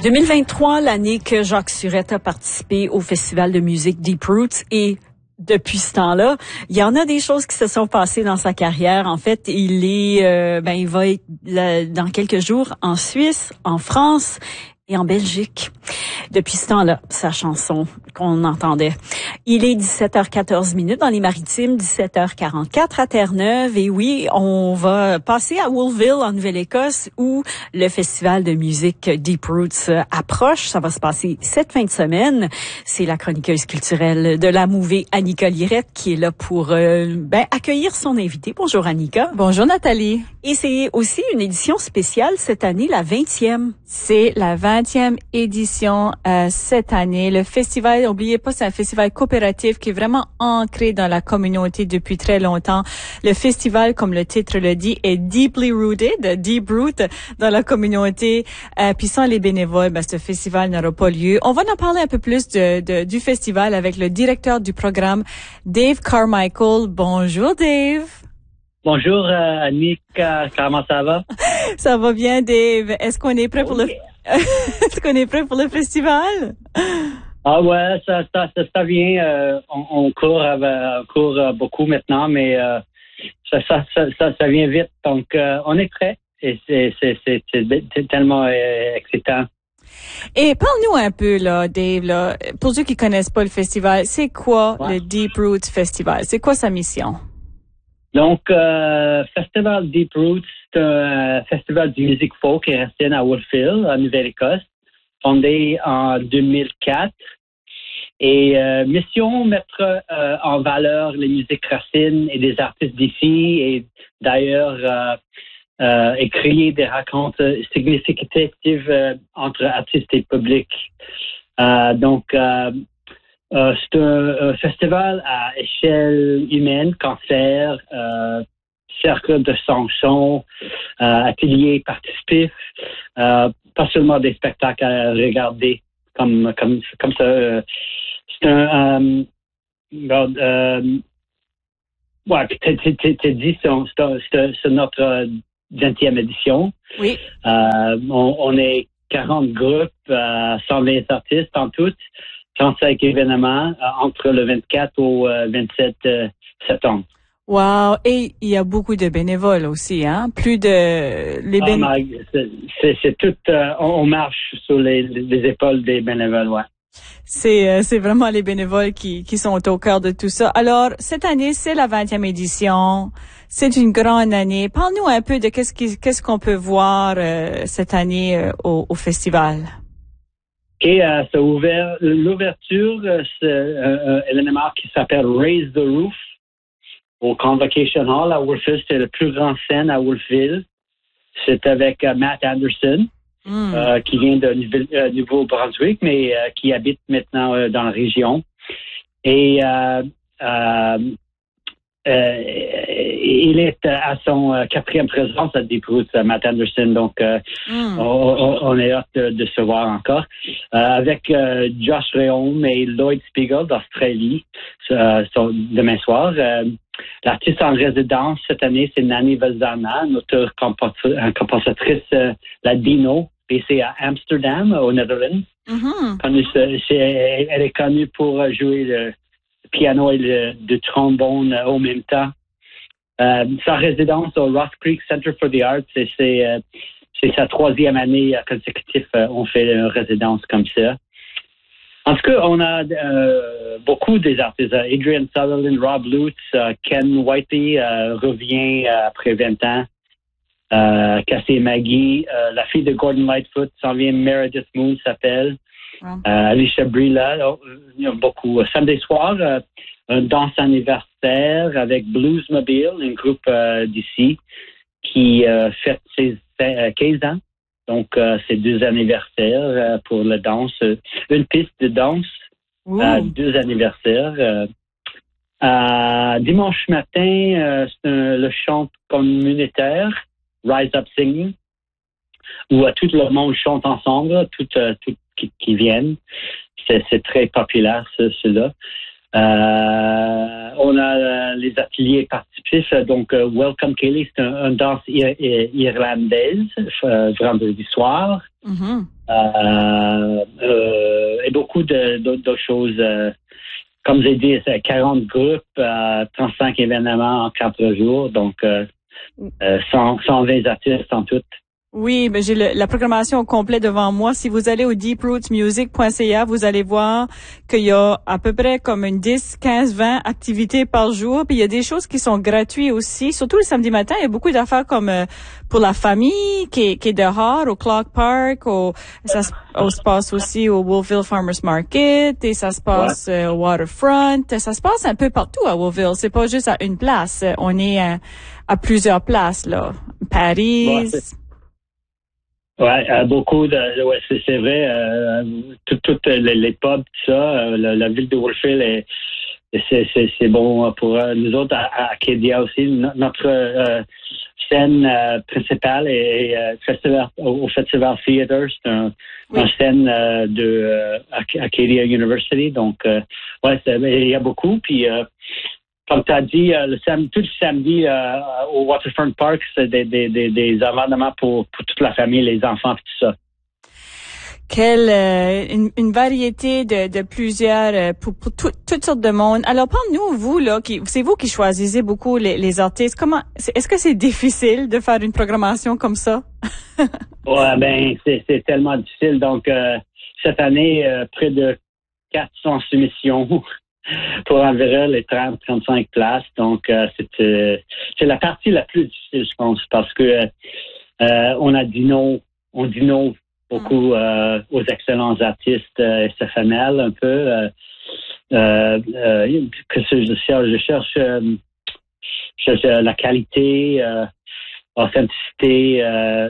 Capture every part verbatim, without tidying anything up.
deux mille vingt-trois, l'année que Jacques Surette a participé au Festival de musique Deep Roots, et depuis ce temps-là, il y en a des choses qui se sont passées dans sa carrière. En fait, il est, euh, ben, il va être là, dans quelques jours en Suisse, en France et en Belgique. Depuis ce temps-là, sa chanson qu'on entendait. Il est dix-sept heures quatorze minutes dans les Maritimes, dix-sept heures quarante-quatre à Terre-Neuve. Et oui, on va passer à Woolville, en Nouvelle-Écosse, où le festival de musique Deep Roots approche. Ça va se passer cette fin de semaine. C'est la chroniqueuse culturelle de la Mouvée, Annika Lirette, qui est là pour euh, ben, accueillir son invité. Bonjour Annika. Bonjour Nathalie. Et c'est aussi une édition spéciale cette année, la vingtième. C'est la vingtième édition euh, cette année. Le festival, n'oubliez pas, c'est un festival coopératif qui est vraiment ancré dans la communauté depuis très longtemps. Le festival, comme le titre le dit, est deeply rooted, deep root dans la communauté. Euh, puis sans les bénévoles, ben, ce festival n'aura pas lieu. On va en parler un peu plus de, de, du festival avec le directeur du programme, Dave Carmichael. Bonjour Dave. Bonjour euh, Annick, comment ça va? Ça va bien Dave. Est-ce qu'on est prêt pour le Est-ce qu'on est prêt pour le festival? Ah ouais, ça ça ça, ça vient. Euh, on, on court, euh, on court euh, beaucoup maintenant, mais euh, ça, ça ça ça ça vient vite. Donc euh, on est prêt et c'est c'est c'est, c'est, c'est tellement euh, excitant. Et parle-nous un peu là, Dave. Là, pour ceux qui connaissent pas le festival, c'est quoi ouais. le Deep Roots Festival? C'est quoi sa mission? Donc, euh, Festival Deep Roots, c'est un euh, festival de musique folk et racine à Woolville, en Nouvelle-Écosse, fondé en deux mille quatre. Et euh, mission, mettre euh, en valeur les musiques racines et des artistes d'ici, et d'ailleurs euh, euh, et créer des rencontres significatives euh, entre artistes et public. Euh, donc, euh, Euh, c'est un, un festival à échelle humaine, concert, euh, cercle de chansons, euh, ateliers participatifs, euh, pas seulement des spectacles à regarder comme comme comme ça. Euh, c'est un euh, euh, ouais, t'es, t'es, t'es dit c'est, c'est, c'est notre vingtième édition. Oui. Euh, on, on est quarante groupes, euh, cent vingt artistes en tout. trente-cinq événements euh, entre le vingt-quatre au euh, vingt-sept euh, septembre. Wow! Et il y a beaucoup de bénévoles aussi, hein? Plus de... les bénévoles. Oh c'est, c'est, c'est tout... Euh, on, on marche sur les, les épaules des bénévoles, ouais. C'est, euh, c'est vraiment les bénévoles qui, qui sont au cœur de tout ça. Alors, cette année, c'est la vingtième édition. C'est une grande année. Parle-nous un peu de qu'est-ce, qui, qu'est-ce qu'on peut voir euh, cette année euh, au, au festival. Et euh, c'est ouvert, l'ouverture, c'est un, un événement qui s'appelle Raise the Roof au Convocation Hall à Woolville. C'est la plus grande scène à Woolville. C'est avec euh, Matt Anderson, mm. euh, qui vient de euh, Nouveau-Brunswick, mais euh, qui habite maintenant euh, dans la région. Et euh, euh, Euh, il est à son euh, quatrième présence à Deep Roots, Matt Anderson, donc euh, mm. on, on est hâte de, de se voir encore. Euh, avec euh, Josh Réaume et Lloyd Spiegel d'Australie, euh, demain soir. Euh, l'artiste en résidence cette année, c'est Nani Vazana, une auteure-compositrice euh, ladino, et c'est à Amsterdam, aux Netherlands. Mm-hmm. C'est, elle est connue pour jouer le piano et le, le trombone euh, au même temps. Euh, sa résidence au Ross Creek Center for the Arts, c'est, c'est, euh, c'est sa troisième année consécutive. Euh, on fait une résidence comme ça. En tout cas, on a euh, beaucoup des artistes. Adrian Sutherland, Rob Lutz, euh, Ken Whiteley euh, revient euh, après vingt ans. Euh, Cassie Maggie, euh, la fille de Gordon Lightfoot s'en vient, Meredith Moon s'appelle. Euh, Alicia Brilla, oh, il y a beaucoup. Samedi soir, euh, un danse anniversaire avec Bluesmobile, un groupe euh, d'ici qui euh, fête ses euh, quinze ans. Donc, euh, c'est deux anniversaires euh, pour la danse. Une piste de danse, euh, deux anniversaires. Euh, euh, dimanche matin, euh, c'est un, le chant communautaire, Rise Up Singing, où euh, tout le monde chante ensemble, tout, euh, tout qui, qui viennent. C'est, c'est très populaire, ce, cela. Euh, on a euh, les ateliers participatifs. Donc, euh, Welcome Kelly, c'est un, un danse ir- ir- irlandaise, euh, vendredi soir. Mm-hmm. Euh, euh, et beaucoup de, d'autres, d'autres choses. Euh, comme j'ai dit, c'est quarante groupes, euh, trente-cinq événements en quatre jours. Donc, euh, euh, cent, cent vingt artistes en tout. Oui, ben j'ai le, la programmation au complet devant moi. Si vous allez au deep roots music point c a, vous allez voir qu'il y a à peu près comme une dix, quinze, vingt activités par jour. Puis il y a des choses qui sont gratuites aussi. Surtout le samedi matin, il y a beaucoup d'affaires comme euh, pour la famille qui est, qui est dehors, au Clock Park, au, ça se, au, se passe aussi au Wolfville Farmers Market et ça se passe ouais. euh, au Waterfront. Ça se passe un peu partout à Wolfville. C'est pas juste à une place. On est à, à plusieurs places, là. Paris. Ouais, Ouais, euh, beaucoup de, ouais, c'est, c'est vrai. Euh, toutes tout les, les pubs, tout ça, euh, la, la ville de Wolfville est, c'est, c'est, c'est bon pour euh, nous autres à, à Acadia aussi. No, notre euh, scène euh, principale est euh, festival, au Festival Theatre. C'est un, oui. une scène euh, de euh, Acadia University. Donc, euh, ouais, c'est, il y a beaucoup. Puis euh, comme tu as dit, euh, le samedi, tout le samedi euh, au Waterfront Park, c'est des, des, des, des événements pour, pour toute la famille, les enfants, tout ça. Quelle euh, une, une variété de, de plusieurs euh, pour, pour tout, toutes sortes de monde. Alors, parle-nous, vous là, qui c'est vous qui choisissez beaucoup les, les artistes. Comment c'est, est-ce que c'est difficile de faire une programmation comme ça? Ouais, ben c'est, c'est tellement difficile. Donc euh, cette année, euh, près de quatre cents soumissions. Pour environ les trente à trente-cinq places. Donc, euh, c'est, euh, c'est la partie la plus difficile, je pense, parce que euh, on a dit non, on dit non beaucoup euh, aux excellents artistes euh, S F M L un peu. Euh, euh, euh, que je cherche, je cherche, euh, je cherche euh, la qualité, euh, authenticité euh,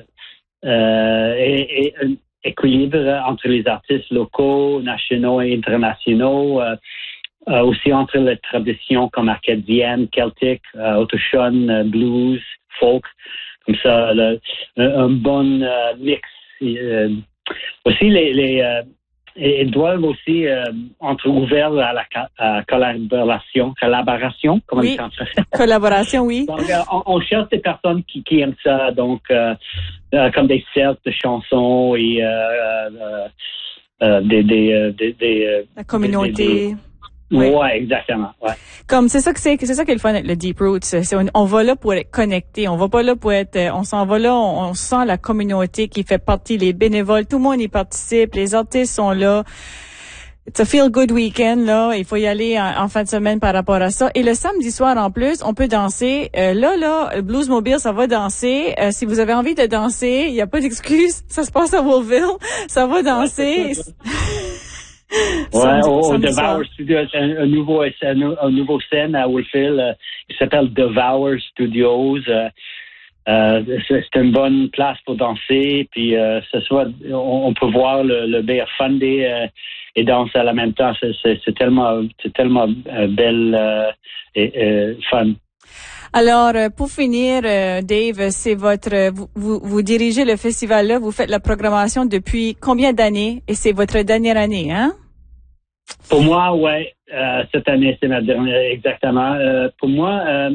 euh, et, et un équilibre entre les artistes locaux, nationaux et internationaux. Euh, Euh, aussi entre les traditions comme acadienne, celtique, euh, autochtone, euh, blues, folk, comme ça, le, un, un bon euh, mix. Euh, aussi, les, les euh, ils doivent aussi euh, être ouverts à la à collaboration, collaboration, comment oui. on dit en français? Collaboration, oui. Donc, euh, on, on cherche des personnes qui, qui aiment ça, donc euh, euh, comme des cercles de chansons et euh, euh, euh, des, des, des, des la communauté. Des, des, Oui. Ouais, exactement. Ouais. Comme c'est ça que c'est, c'est ça qui est le fun avec le Deep Roots. C'est, on, on va là pour être connecté. On va pas là pour être, on s'en va là, on, on sent la communauté qui fait partie, les bénévoles, tout le monde y participe, les artistes sont là. It's a feel good weekend, là. Il faut y aller en, en fin de semaine par rapport à ça. Et le samedi soir, en plus, on peut danser. Euh, là, là, Blues Mobile, ça va danser. Euh, si vous avez envie de danser, il n'y a pas d'excuse. Ça se passe à Wolfville. Ça va danser. Ouais, au, au Devour Studio, un, un nouveau, un, un nouveau scène à Wolfville, euh, qui s'appelle Devour Studios. Euh, euh, c'est, c'est une bonne place pour danser, puis euh, ce soir, on, on peut voir le, le Bear Fundé euh, et danser à la même temps. C'est, c'est, c'est tellement, c'est tellement euh, belle euh, et euh, fun. Alors, pour finir, Dave, c'est votre, vous, vous, vous dirigez le festival là, vous faites la programmation depuis combien d'années? Et c'est votre dernière année, hein? Pour moi, ouais, euh, cette année, c'est ma dernière, exactement. Euh, pour moi, euh,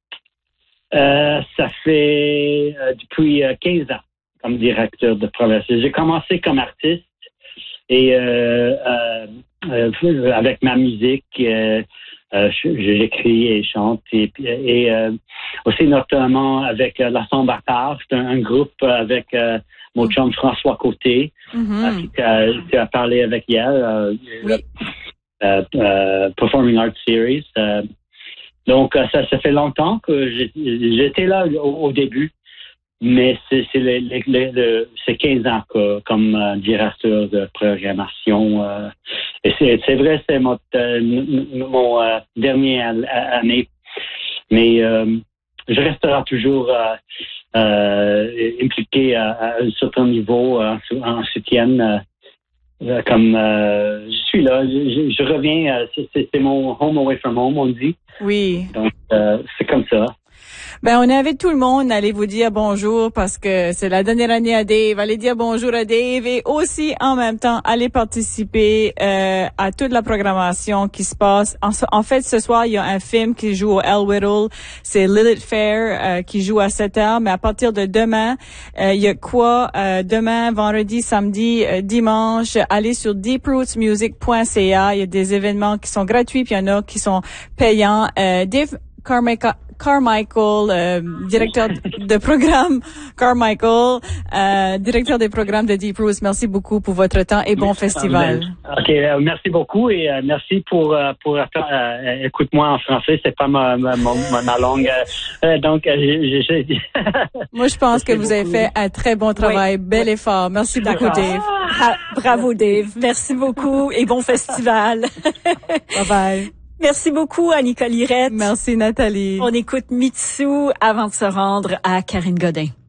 euh, ça fait euh, depuis euh, quinze ans comme directeur de programmation. J'ai commencé comme artiste et euh, euh, euh, avec ma musique, euh, euh, j'écris et chante et, et euh, aussi notamment avec euh, la Sambatar, c'est un, un groupe avec euh, mon chum François Côté, mm-hmm. euh, qui, a, qui a parlé avec hier. Euh, oui. Euh, euh, Performing Arts Series. Euh, donc, euh, ça, ça fait longtemps que j'ai, j'étais là au, au début, mais c'est, c'est, les, les, les, les, c'est quinze ans que, comme euh, directeur de programmation. Euh, et c'est, c'est vrai, c'est mon, euh, mon euh, dernière année, mais euh, je resterai toujours euh, euh, impliqué à, à un certain niveau euh, en soutien. Euh, Comme euh, je suis là, je, je reviens, euh, c'est, c'est mon home away from home, on dit. Oui. Donc, euh, c'est comme ça. Ben, on invite tout le monde à aller vous dire bonjour parce que c'est la dernière année à Dave. Allez dire bonjour à Dave et aussi, en même temps, allez participer euh, à toute la programmation qui se passe. En, en fait, ce soir, il y a un film qui joue au El Whittle. C'est Lilith Fair euh, qui joue à sept heures. Mais à partir de demain, euh, il y a quoi? Euh, demain, vendredi, samedi, euh, dimanche, allez sur deep roots music point c a. Il y a des événements qui sont gratuits puis il y en a qui sont payants. Euh, Dave Carmichael, Carmichael euh, directeur de programme, Carmichael, euh, directeur des programmes de Deep Roots. Merci beaucoup pour votre temps et bon festival. OK, euh, merci beaucoup et euh, merci pour euh, pour euh, écoute-moi en français, c'est pas ma ma, ma, ma langue. Euh, donc, euh, j'ai, j'ai... Moi, je pense que vous avez fait un très bon travail, oui, bel oui. effort. Merci beaucoup, Dave. Ah, bravo, Dave. Merci beaucoup et bon festival. Bye bye. Merci beaucoup à Nicole Lirette. Merci Nathalie. On écoute Mitsu avant de se rendre à Karine Godin.